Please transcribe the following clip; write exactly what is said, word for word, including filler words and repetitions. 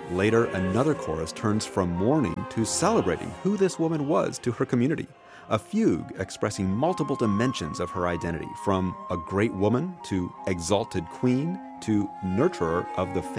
Later, another chorus turns from mourning to celebrating who this woman was to her community. A fugue expressing multiple dimensions of her identity, from a great woman to exalted queen to nurturer of the faith.